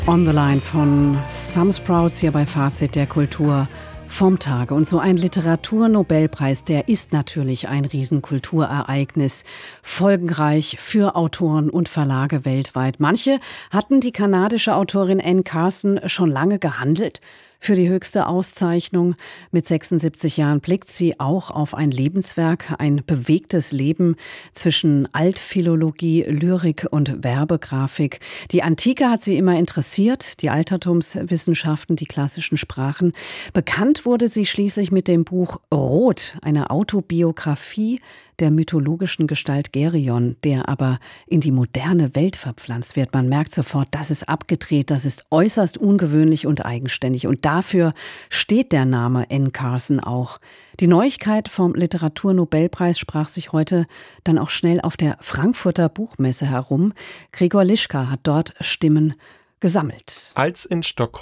On the Line von Some Sprouts hier bei Fazit der Kultur vom Tage. Und so ein Literaturnobelpreis, der ist natürlich ein Riesenkulturereignis, folgenreich für Autoren und Verlage weltweit. Manche hatten die kanadische Autorin Anne Carson schon lange gehandelt für die höchste Auszeichnung. Mit 76 Jahren blickt sie auch auf ein Lebenswerk, ein bewegtes Leben zwischen Altphilologie, Lyrik und Werbegrafik. Die Antike hat sie immer interessiert, die Altertumswissenschaften, die klassischen Sprachen. Bekannt wurde sie schließlich mit dem Buch Rot, eine Autobiografie der mythologischen Gestalt Geryon, der aber in die moderne Welt verpflanzt wird. Man merkt sofort, das ist abgedreht, das ist äußerst ungewöhnlich und eigenständig. Und dafür steht der Name Anne Carson auch. Die Neuigkeit vom Literaturnobelpreis sprach sich heute dann auch schnell auf der Frankfurter Buchmesse herum. Gregor Lischka hat dort Stimmen gesammelt. Als in Stockholm